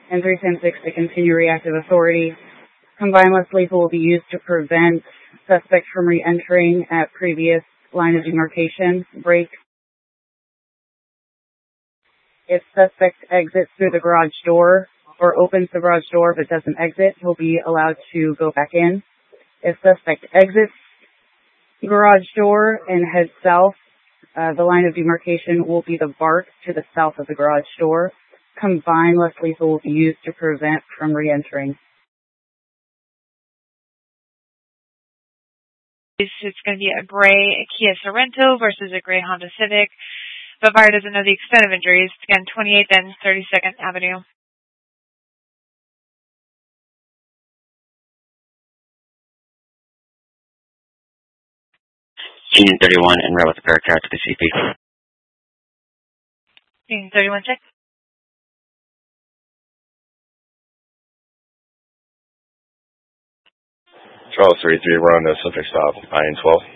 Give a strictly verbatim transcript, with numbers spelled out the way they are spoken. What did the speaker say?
and three ten six to continue reactive authority. Combined less lethal will be used to prevent suspect from re-entering at previous line of demarcation. Break. If suspect exits through the garage door or opens the garage door but doesn't exit, he'll be allowed to go back in. If suspect exits the garage door and heads south, uh, the line of demarcation will be the BARC to the south of the garage door. Combined less lethal will be used to prevent from re-entering. It's going to be a gray Kia Sorento versus a gray Honda Civic. But buyer doesn't know the extent of injuries. Again, twenty-eighth and thirty-second Avenue. Union thirty-one and route with the Paracar to the C P. Union thirty-one, check. Charles thirty-three, we're on the subject stop, I N twelve.